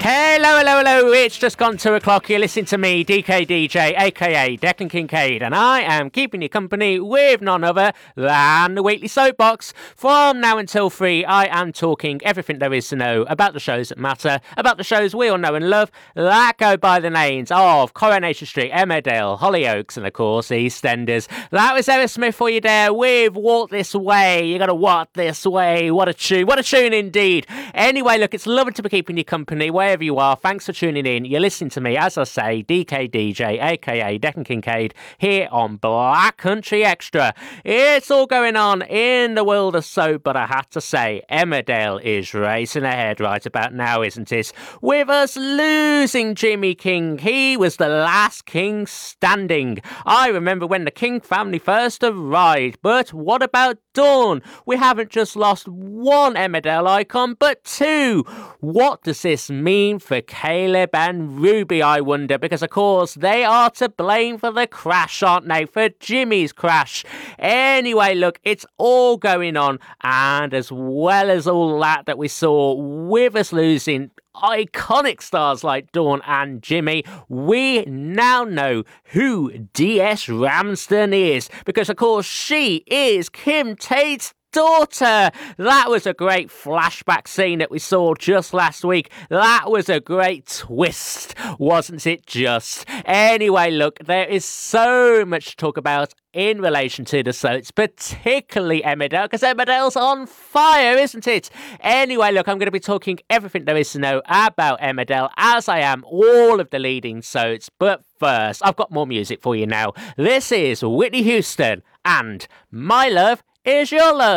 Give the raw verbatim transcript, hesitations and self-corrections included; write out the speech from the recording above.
Hello, hello, hello, it's just gone two o'clock, you're listening to me, D K D J, aka Declan Kincaid, and I am keeping you company with none other than the Weekly Soapbox. From now until three, I am talking everything there is to know about the shows that matter, about the shows we all know and love, that go by the names of Coronation Street, Emmerdale, Hollyoaks, and of course, EastEnders. That was Emma Smith for you there with Walk This Way. You gotta walk this way. What a tune, what a tune indeed. Anyway, look, it's lovely to be keeping you company wherever you are. Thanks for tuning in. You're listening to me, as I say, D K D J, aka Declan Kincaid, here on Black Country Extra. It's all going on in the world of soap, but I have to say, Emmerdale is racing ahead right about now, isn't it? With us losing Jimmy King. He was the last king standing. I remember when the King family first arrived, but what about Dawn? We haven't just lost one Emmerdale icon, but two. What does this mean for Caleb and Ruby, I wonder? Because, of course, they are to blame for the crash, aren't they? For Jimmy's crash. Anyway, look, it's all going on. And as well as all that that we saw with us losing iconic stars like Dawn and Jimmy, we now know who D S Ramsden is. Because, of course, she is Kim Tate's daughter. That was a great flashback scene that we saw just last week. That was a great twist, wasn't it just? Anyway, look, there is so much to talk about in relation to the soaps, particularly Emmerdale, because Emmerdale's on fire, isn't it? Anyway, look, I'm going to be talking everything there is to know about Emmerdale, as I am all of the leading soaps, but first, I've got more music for you now. This is Whitney Houston and My Love Is Your Love.